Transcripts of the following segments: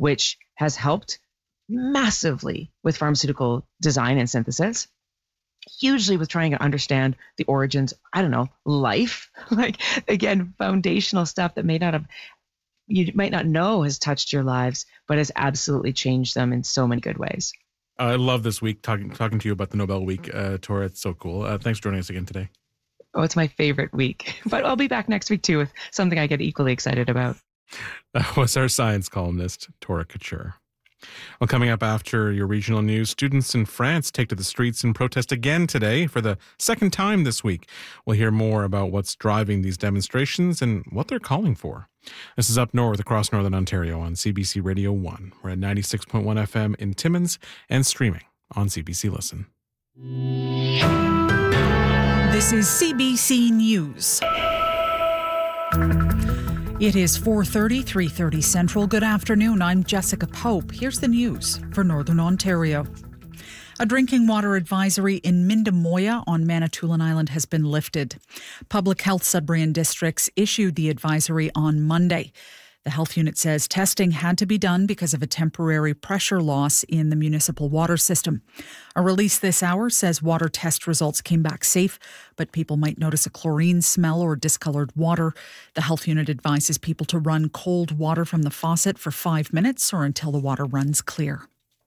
which has helped massively with pharmaceutical design and synthesis, hugely with trying to understand the origins, life, like, again, foundational stuff that you might not know has touched your lives, but has absolutely changed them in so many good ways. I love this week talking to you about the Nobel Week, Tora. It's so cool. Thanks for joining us again today. Oh, it's my favorite week, but I'll be back next week too with something I get equally excited about. That was our science columnist, Tora Couture. Well, coming up after your regional news, students in France take to the streets and protest again today for the second time this week. We'll hear more about what's driving these demonstrations and what they're calling for. This is Up North across Northern Ontario on CBC Radio 1. We're at 96.1 FM in Timmins and streaming on CBC Listen. This is CBC News. It is 4:30, 3:30 Central. Good afternoon. I'm Jessica Pope. Here's the news for Northern Ontario. A drinking water advisory in Mindamoya on Manitoulin Island has been lifted. Public Health Sudbury and Districts issued the advisory on Monday. The health unit says testing had to be done because of a temporary pressure loss in the municipal water system. A release this hour says water test results came back safe, but people might notice a chlorine smell or discolored water. The health unit advises people to run cold water from the faucet for 5 minutes or until the water runs clear.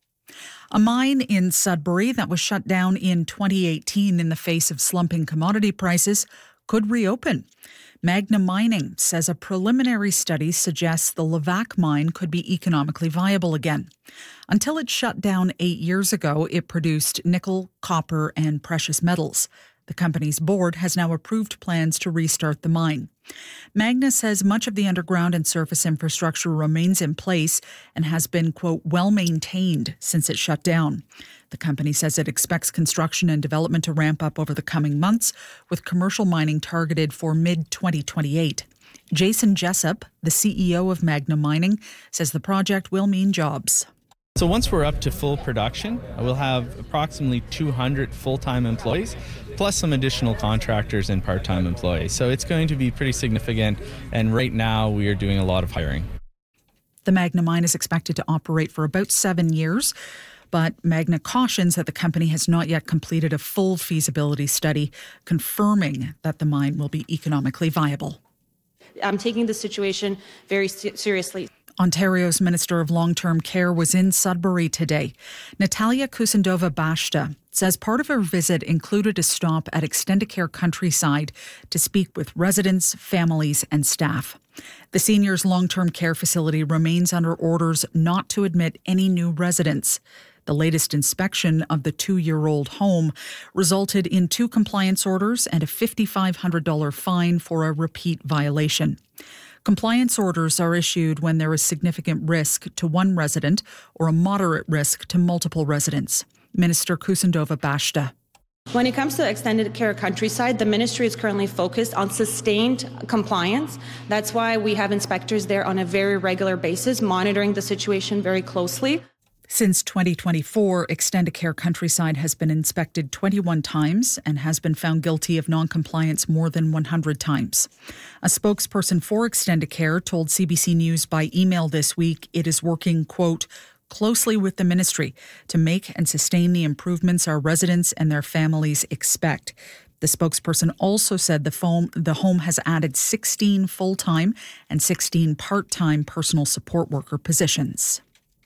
A mine in Sudbury that was shut down in 2018 in the face of slumping commodity prices could reopen. Magna Mining says a preliminary study suggests the Levack mine could be economically viable again. Until it shut down 8 years ago, it produced nickel, copper, and precious metals. The company's board has now approved plans to restart the mine. Magna says much of the underground and surface infrastructure remains in place and has been, quote, well maintained since it shut down. The company says it expects construction and development to ramp up over the coming months, with commercial mining targeted for mid-2028. Jason Jessup, the CEO of Magna Mining, says the project will mean jobs. So once we're up to full production, we'll have approximately 200 full-time employees, plus some additional contractors and part-time employees. So it's going to be pretty significant, and right now we are doing a lot of hiring. The Magna mine is expected to operate for about 7 years, but Magna cautions that the company has not yet completed a full feasibility study confirming that the mine will be economically viable. I'm taking the situation very seriously. Ontario's Minister of Long-Term Care was in Sudbury today. Natalia Kusendova-Bashta says part of her visit included a stop at Extendicare Countryside to speak with residents, families and staff. The seniors' long-term care facility remains under orders not to admit any new residents. The latest inspection of the 2-year-old home resulted in 2 compliance orders and a $5,500 fine for a repeat violation. Compliance orders are issued when there is significant risk to one resident or a moderate risk to multiple residents. Minister Kusendova-Bashta. When it comes to extended care countryside, the ministry is currently focused on sustained compliance. That's why we have inspectors there on a very regular basis, monitoring the situation very closely. Since 2024, Extendicare Countryside has been inspected 21 times and has been found guilty of non-compliance more than 100 times. A spokesperson for Extendicare told CBC News by email this week it is working, quote, closely with the ministry to make and sustain the improvements our residents and their families expect. The spokesperson also said the home has added 16 full-time and 16 part-time personal support worker positions.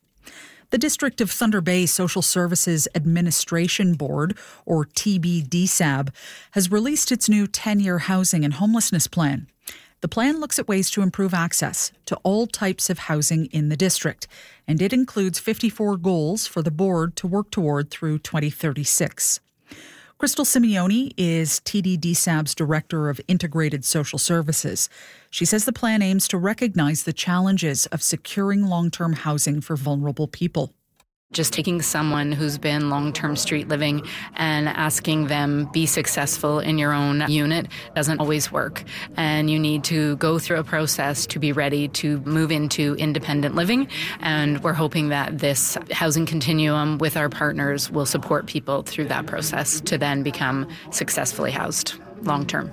The District of Thunder Bay Social Services Administration Board, or TBDSAB, has released its new 10-year housing and homelessness plan. The plan looks at ways to improve access to all types of housing in the district, and it includes 54 goals for the board to work toward through 2036. Crystal Simeone is TDDSAB's Director of Integrated Social Services. She says the plan aims to recognize the challenges of securing long-term housing for vulnerable people. Just taking someone who's been long-term street living and asking them be successful in your own unit doesn't always work. And you need to go through a process to be ready to move into independent living. And we're hoping that this housing continuum with our partners will support people through that process to then become successfully housed long-term.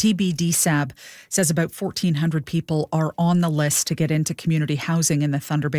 TBDSAB says about 1,400 people are on the list to get into community housing in the Thunder Bay